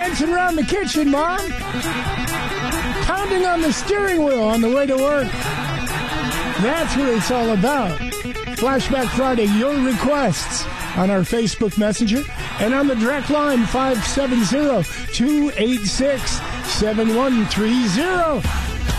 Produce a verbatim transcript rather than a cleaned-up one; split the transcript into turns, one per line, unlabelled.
dancing around the kitchen, Mom. Pounding on the steering wheel on the way to work. That's what it's all about. Flashback Friday, your requests on our Facebook Messenger and on the direct line five seven zero, two eight six, seven one three zero.